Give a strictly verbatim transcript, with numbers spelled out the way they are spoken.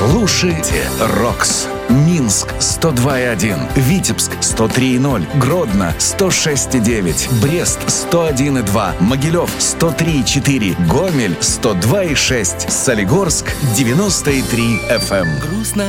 Слушайте Рокс. Минск сто два и один, Витебск сто три и ноль, Гродно сто шесть и девять, Брест сто один и два, Могилев сто три и четыре, Гомель сто два и шесть, Солигорск девяносто и три эф эм. Грустно